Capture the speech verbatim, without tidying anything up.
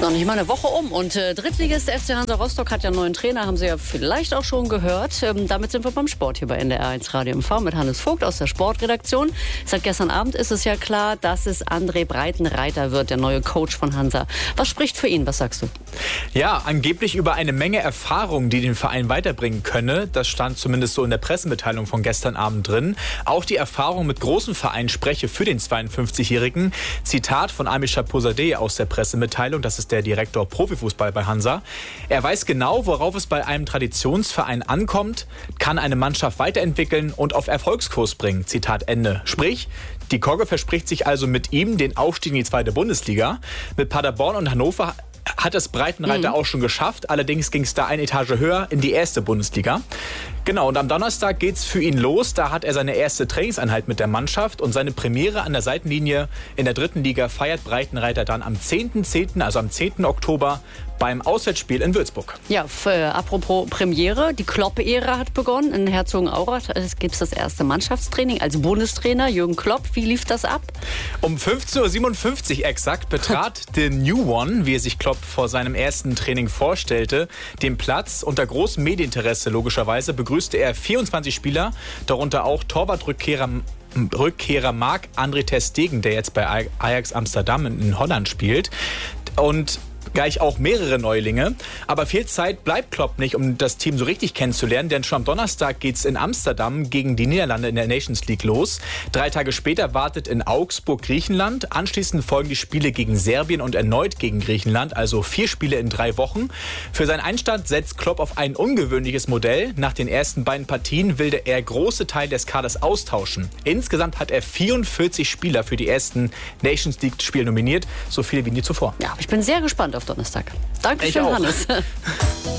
Noch nicht mal eine Woche um und äh, Drittligist F C Hansa Rostock hat ja einen neuen Trainer, haben Sie ja vielleicht auch schon gehört. Ähm, damit sind wir beim Sport hier bei N D R eins Radio M V mit Hannes Vogt aus der Sportredaktion. Seit gestern Abend ist es ja klar, dass es André Breitenreiter wird, der neue Coach von Hansa. Was spricht für ihn, was sagst du? Ja, angeblich über eine Menge Erfahrung, die den Verein weiterbringen könne. Das stand zumindest so in der Pressemitteilung von gestern Abend drin. Auch die Erfahrung mit großen Vereinen spreche für den zweiundfünfzigjährigen. Zitat von Amish Chapouzadeh aus der Pressemitteilung, das ist der Direktor Profifußball bei Hansa. Er weiß genau, worauf es bei einem Traditionsverein ankommt, kann eine Mannschaft weiterentwickeln und auf Erfolgskurs bringen. Zitat Ende. Sprich, die Kogge verspricht sich also mit ihm den Aufstieg in die zweite Bundesliga. Mit Paderborn und Hannover hat es Breitenreiter mhm. auch schon geschafft. Allerdings ging es da eine Etage höher in die erste Bundesliga. Genau, und am Donnerstag geht's für ihn los. Da hat er seine erste Trainingseinheit mit der Mannschaft und seine Premiere an der Seitenlinie in der dritten Liga feiert Breitenreiter dann am zehnten zehnten, also am zehnten Oktober, beim Auswärtsspiel in Würzburg. Ja, für, äh, apropos Premiere, die Klopp-Ära hat begonnen. In Herzogenaurach gibt es das erste Mannschaftstraining als Bundestrainer. Jürgen Klopp, wie lief das ab? Um fünfzehn Uhr siebenundfünfzig exakt betrat The New One, wie er sich Klopp vor seinem ersten Training vorstellte, den Platz. Unter großem Medieninteresse logischerweise begrüßte er vierundzwanzig Spieler, darunter auch Torwartrückkehrer Rückkehrer Marc-André ter Stegen, der jetzt bei Ajax Amsterdam in Holland spielt. Und gleich auch mehrere Neulinge. Aber viel Zeit bleibt Klopp nicht, um das Team so richtig kennenzulernen, denn schon am Donnerstag geht's in Amsterdam gegen die Niederlande in der Nations League los. Drei Tage später wartet in Augsburg Griechenland. Anschließend folgen die Spiele gegen Serbien und erneut gegen Griechenland, also vier Spiele in drei Wochen. Für seinen Einstand setzt Klopp auf ein ungewöhnliches Modell. Nach den ersten beiden Partien will er große Teile des Kaders austauschen. Insgesamt hat er vierundvierzig Spieler für die ersten Nations League Spiele nominiert, so viele wie nie zuvor. Ja, ich bin sehr gespannt auf Donnerstag. Dankeschön, Hannes.